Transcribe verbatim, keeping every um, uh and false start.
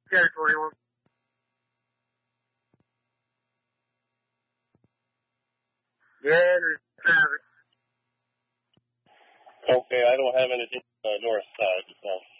territory on. Yeah, there's Travis. Okay, I don't have anything uh, north side, so.